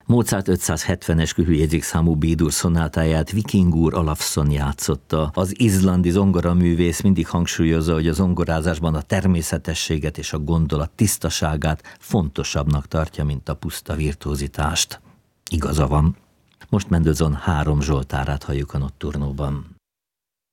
Mozart 570-es kühüljegyzékszámú B-dur szonátáját Viking úr Olafsson játszotta. Az izlandi zongoraművész mindig hangsúlyozza, hogy a zongorázásban a természetességet és a gondolat tisztaságát fontosabbnak tartja, mint a puszta virtuózitást. Igaza van. Most Mendelssohn 3 Zsoltárát halljuk a Notturnóban.